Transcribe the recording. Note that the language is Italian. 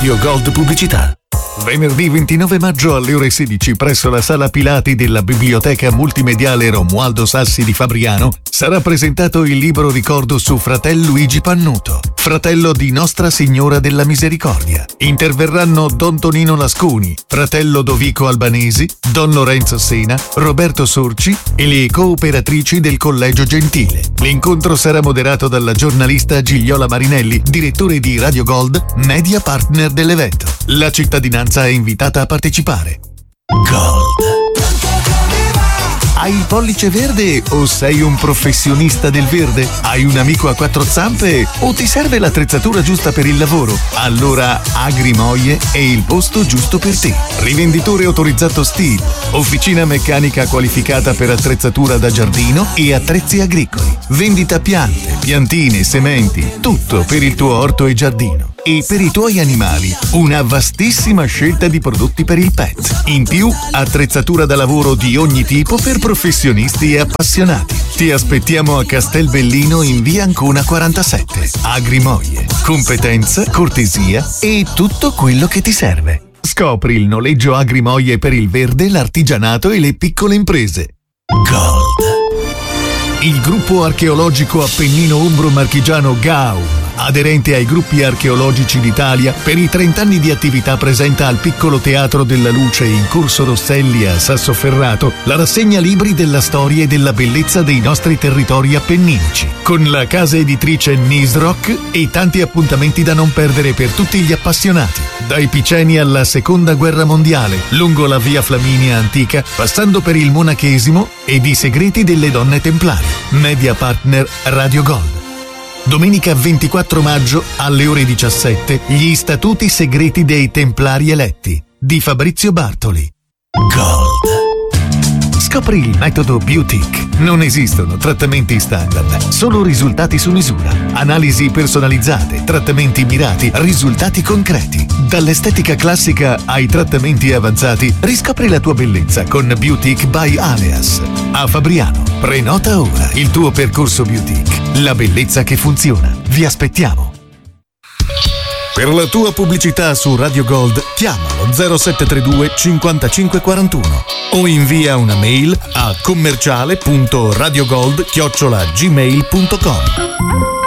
Radio Gold Pubblicità. Venerdì 29 maggio alle ore 16 presso la Sala Pilati della Biblioteca Multimediale Romualdo Sassi di Fabriano sarà presentato il libro ricordo su Fratel Luigi Pannuto, fratello di Nostra Signora della Misericordia. Interverranno Don Tonino Lascuni, fratello Dovico Albanesi, Don Lorenzo Sena, Roberto Sorci e le cooperatrici del Collegio Gentile. L'incontro sarà moderato dalla giornalista Gigliola Marinelli, direttore di Radio Gold, media partner dell'evento. La cittadinanza è invitata a partecipare. Gold. Hai il pollice verde o sei un professionista del verde? Hai un amico a quattro zampe o ti serve l'attrezzatura giusta per il lavoro? Allora Agrimoie è il posto giusto per te. Rivenditore autorizzato STIHL, officina meccanica qualificata per attrezzatura da giardino e attrezzi agricoli. Vendita piante, piantine, sementi, tutto per il tuo orto e giardino. E per i tuoi animali, una vastissima scelta di prodotti per il pet. In più, attrezzatura da lavoro di ogni tipo per professionisti e appassionati. Ti aspettiamo a Castelbellino in via Ancona 47. Agrimoie. Competenza, cortesia e tutto quello che ti serve. Scopri il noleggio Agrimoie per il verde, l'artigianato e le piccole imprese. Gold. Il gruppo archeologico Appennino Umbro Marchigiano GAUM, aderente ai gruppi archeologici d'Italia, per i 30 anni di attività presenta al Piccolo Teatro della Luce in Corso Rosselli a Sassoferrato la rassegna libri della storia e della bellezza dei nostri territori appenninici, con la casa editrice Nisrock e tanti appuntamenti da non perdere per tutti gli appassionati, dai Piceni alla Seconda Guerra Mondiale, lungo la via Flaminia Antica, passando per il monachesimo ed i segreti delle donne templari. Media partner Radio Gold. Domenica 24 maggio alle ore 17 gli statuti segreti dei Templari eletti di Fabrizio Bartoli. Gold. Scopri il metodo Beautic. Non esistono trattamenti standard, solo risultati su misura, analisi personalizzate, trattamenti mirati, risultati concreti. Dall'estetica classica ai trattamenti avanzati, riscopri la tua bellezza con Beautic by Aleas. A Fabriano, prenota ora il tuo percorso Beautic. La bellezza che funziona. Vi aspettiamo. Per la tua pubblicità su Radio Gold, chiamalo 0732 5541 o invia una mail a commerciale.radiogold@gmail.com.